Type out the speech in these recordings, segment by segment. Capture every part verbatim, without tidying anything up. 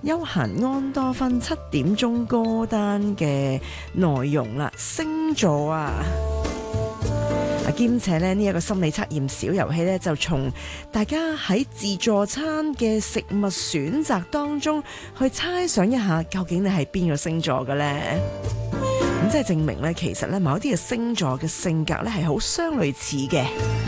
休閒安多芬七點鐘歌單嘅內容啦，星座啊！兼且咧呢一個心理測驗小遊戲呢，就從大家喺自助餐嘅食物選擇當中去猜想一下，究竟你係邊個星座嘅呢？咁即係證明呢，其實呢某啲嘅星座嘅性格呢係好相類似嘅。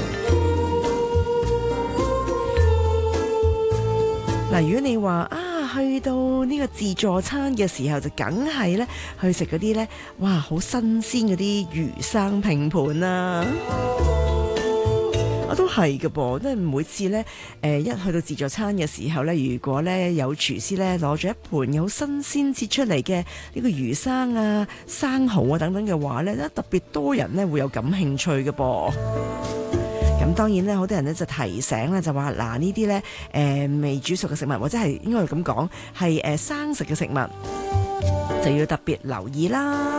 嗱，如果你話啊，去到呢個自助餐嘅時候，就梗係咧去食嗰啲咧，哇，好新鮮嗰啲魚生拼盤啊！我都係㗎噃，即係每次咧，誒一去到自助餐嘅時候咧，如果咧有廚師咧攞咗一盤有新鮮切出嚟嘅呢個魚生啊、生蠔啊等等嘅話咧，特別多人咧會有感興趣㗎噃。咁當然咧，好多人咧就提醒啦，就話嗱呢啲咧誒未煮熟嘅食物，或者係應該係咁講，係誒生食嘅食物，就要特別留意啦。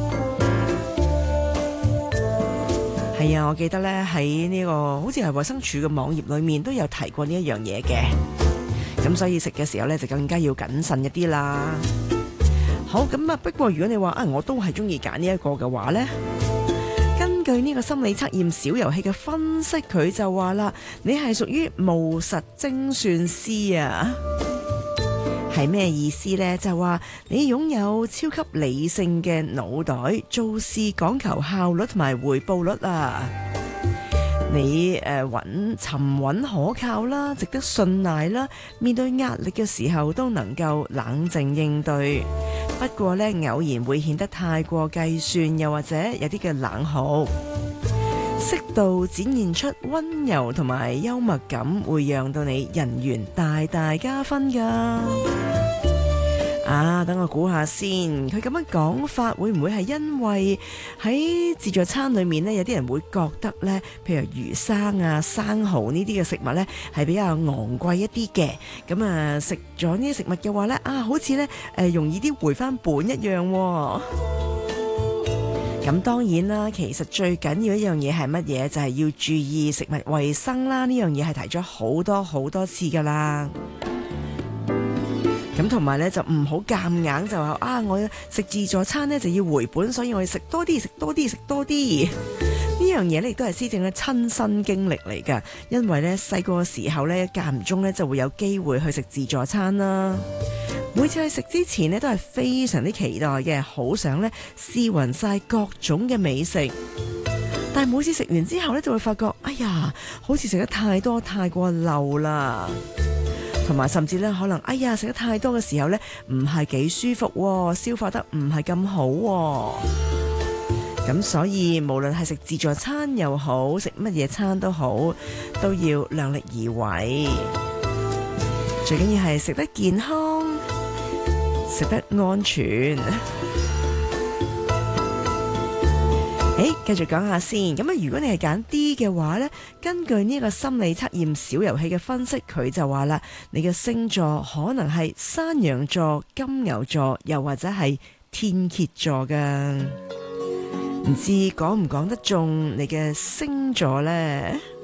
係啊，我記得咧喺呢個好似係衛生署嘅網頁裏面都有提過呢一樣嘢嘅。咁所以食嘅時候咧就更加要謹慎一啲啦。好，咁啊，不過如果你話啊，我都係中意揀呢一個嘅話咧。根據呢個心理測驗小遊戲嘅分析，佢就話啦，你係屬於務實精算師啊，係咩意思呢？就話你擁有超級理性嘅腦袋，做事講求效率同埋回報率啊。你誒穩沉穩可靠啦，值得信賴啦，面對壓力嘅時候都能夠冷靜應對。不過呢，偶然會顯得太過計算，又或者有啲嘅冷酷。適度展現出溫柔同埋幽默感，會讓到你人緣大大加分㗎。啊，等我估下先，佢咁樣講法會唔會係因為喺自助餐裏面呢，有啲人會覺得呢，譬如魚生啊、生蠔呢啲嘅食物呢，係比較昂貴一啲嘅，咁啊食咗呢啲食物嘅話呢，啊好似呢，誒容易啲回返本一樣喎。咁當然啦，其實最緊要一樣嘢係乜嘢？就係要注意食物衛生啦，呢樣嘢係提咗好多好多次㗎啦。咁同埋咧就唔好夾硬就話啊，我食自助餐咧就要回本，所以我要食多啲食多啲食多啲。呢樣嘢咧亦都係施政嘅親身經歷嚟㗎，因為咧細個嘅時候咧間唔中咧就會有機會去食自助餐啦。每次去食之前咧都係非常之期待嘅，好想咧試勻晒各種嘅美食。但係每次食完之後咧就會發覺，哎呀，好似食得太多太過漏啦。同埋甚至咧，可能哎呀食得太多嘅時候咧，唔係幾舒服喎，消化得唔係咁好喎。咁所以無論係食自助餐又好，食乜嘢餐都好，都要量力而為。最緊要係食得健康，食得安全。誒，繼續講下先。咁啊，如果你係揀 D 嘅話呢，根據呢個心理測驗小遊戲嘅分析，佢就話啦，你嘅星座可能係山羊座、金牛座，又或者係天蠍座噶。唔知講唔講得中你嘅星座呢？